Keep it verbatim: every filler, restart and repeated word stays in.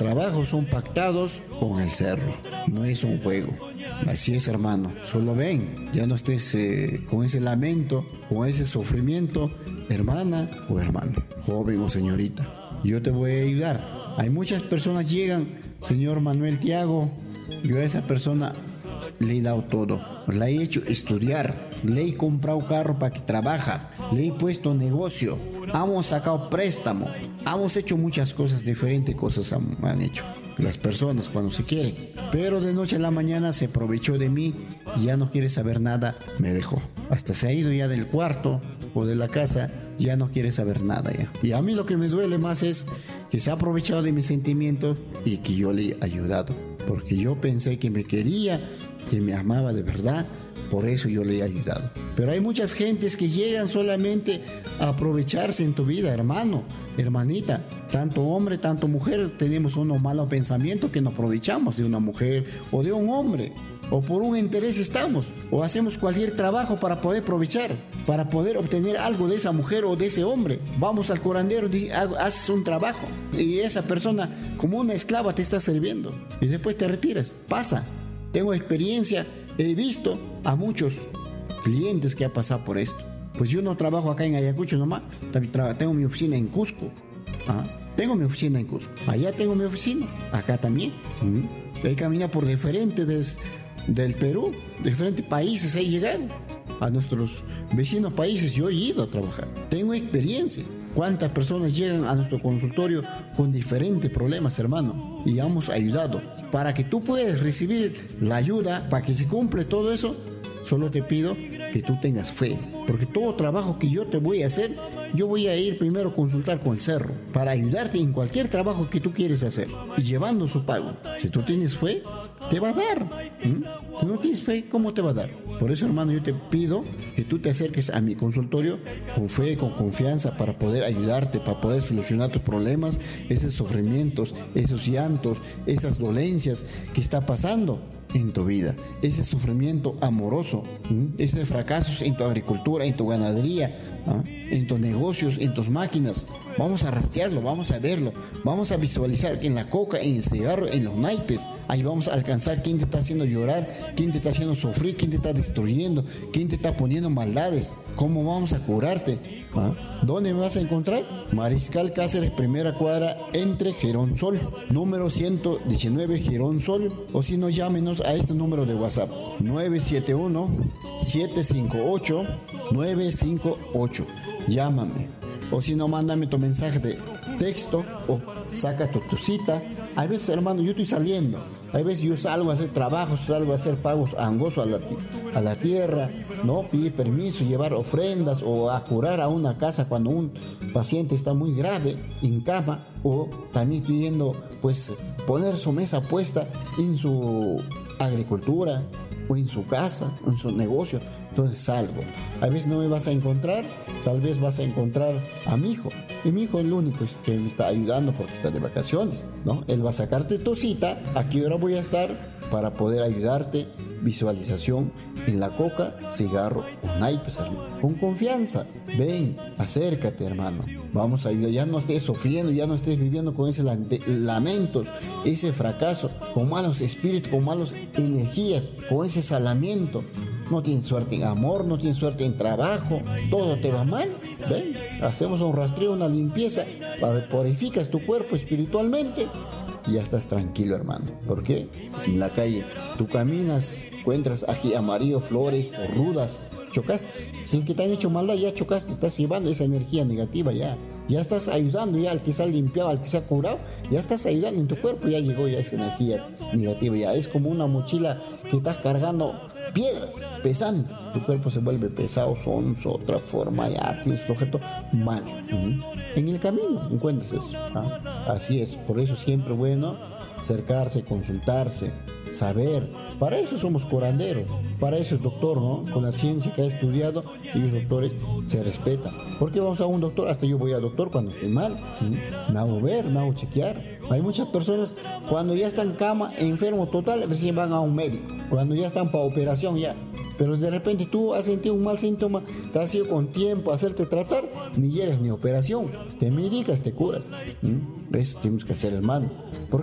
trabajos son pactados con el cerro, no es un juego. Así es, hermano, solo ven, ya no estés eh, con ese lamento, con ese sufrimiento, hermana o hermano, joven o señorita, yo te voy a ayudar. Hay muchas personas llegan, señor Manuel Tiago, yo a esa persona le he dado todo, la he hecho estudiar, le he comprado carro para que trabaja, le he puesto negocio, hemos sacado préstamo, hemos hecho muchas cosas, diferentes cosas han, han hecho las personas cuando se quiere, pero de noche a la mañana se aprovechó de mí y ya no quiere saber nada, me dejó, hasta se ha ido ya del cuarto o de la casa, ya no quiere saber nada ya. Y a mí lo que me duele más es que se ha aprovechado de mis sentimientos y que yo le he ayudado, porque yo pensé que me quería, que me amaba de verdad, por eso yo le he ayudado. Pero hay muchas gentes que llegan solamente a aprovecharse en tu vida, hermano, hermanita. Tanto hombre, tanto mujer, tenemos unos malos pensamientos que nos aprovechamos de una mujer o de un hombre. O por un interés estamos, o hacemos cualquier trabajo para poder aprovechar, para poder obtener algo de esa mujer o de ese hombre. Vamos al curandero, haces un trabajo y esa persona como una esclava te está sirviendo y después te retiras. Pasa, tengo experiencia, he visto a muchos clientes que han pasado por esto. Pues yo no trabajo acá en Ayacucho nomás, tengo mi oficina en Cusco. ¿Ah? Tengo mi oficina en Cusco, allá tengo mi oficina, acá también. ¿Mm? He caminado por diferentes des, del Perú, diferentes países, he llegado a nuestros vecinos países, yo he ido a trabajar, tengo experiencia. ¿Cuántas personas llegan a nuestro consultorio con diferentes problemas, hermano? Y hemos ayudado. Para que tú puedas recibir la ayuda, para que se cumple todo eso, solo te pido que tú tengas fe. Porque todo trabajo que yo te voy a hacer, yo voy a ir primero a consultar con el cerro para ayudarte en cualquier trabajo que tú quieres hacer y llevando su pago. Si tú tienes fe, te va a dar. ¿Mm? Si no tienes fe, ¿cómo te va a dar? Por eso, hermano, yo te pido que tú te acerques a mi consultorio con fe, con confianza, para poder ayudarte, para poder solucionar tus problemas, esos sufrimientos, esos llantos, esas dolencias que está pasando en tu vida, ese sufrimiento amoroso, ¿m? Ese fracasos en tu agricultura, en tu ganadería, ¿eh? En tus negocios, en tus máquinas. Vamos a rastrearlo, vamos a verlo, vamos a visualizar que en la coca, en el cigarro, en los naipes, ahí vamos a alcanzar quién te está haciendo llorar, quién te está haciendo sufrir, quién te está destruyendo, quién te está poniendo maldades, cómo vamos a curarte. ¿Ah? ¿Dónde me vas a encontrar? Mariscal Cáceres, primera cuadra, entre Gerón Sol, número ciento diecinueve Gerón Sol, o si no, llámenos a este número de WhatsApp, nueve siete uno, siete cinco ocho, nueve cinco ocho. Llámame, o si no, mándame tu mensaje de texto o saca tu, tu cita. A veces, hermano, yo estoy saliendo, a veces yo salgo a hacer trabajos, salgo a hacer pagos angosos a la, a la tierra, ¿no? Pide permiso, llevar ofrendas o a curar a una casa cuando un paciente está muy grave en cama, o también estoy yendo, pues, poner su mesa puesta en su agricultura o en su casa, en su negocio. Entonces salgo. A veces no me vas a encontrar, tal vez vas a encontrar a mi hijo. Y mi hijo es el único que me está ayudando porque está de vacaciones, ¿no? Él va a sacarte tu cita, a qué hora voy a estar para poder ayudarte. Visualización en la coca, cigarro o naipes, con confianza. Ven, acércate, hermano. Vamos a ayudar. Ya no estés sufriendo, ya no estés viviendo con esos lamentos, ese fracaso, con malos espíritus, con malas energías, con ese salamiento. No tienes suerte en amor, no tienes suerte en trabajo, todo te va mal. Ven, hacemos un rastreo, una limpieza, purificas tu cuerpo espiritualmente y ya estás tranquilo, hermano. ¿Por qué? En la calle tú caminas, encuentras ají amarillo, flores o rudas, chocaste. Sin que te han hecho maldad, ya chocaste, estás llevando esa energía negativa ya. Ya estás ayudando ya al que se ha limpiado, al que se ha curado, ya estás ayudando en tu cuerpo, ya llegó ya esa energía negativa, ya es como una mochila que estás cargando piedras, pesando, tu cuerpo se vuelve pesado, sonso, otra forma, ya tienes flojito, mal. Uh-huh. En el camino encuentras eso. ¿Ah? Así es, por eso siempre bueno acercarse, consultarse, saber. Para eso somos curanderos, para eso es doctor, ¿no? Con la ciencia que ha estudiado, y los doctores se respetan. ¿Por qué vamos a un doctor? Hasta yo voy al doctor cuando estoy mal. ¿Mm? Me hago ver, me hago chequear. Hay muchas personas cuando ya están en cama, enfermo total, recién van a un médico. Cuando ya están para operación ya. Pero de repente tú has sentido un mal síntoma, te has ido con tiempo a hacerte tratar, ni llegas ni operación. Te medicas, te curas. ¿Mm? ¿Ves? Tenemos que hacer, hermano.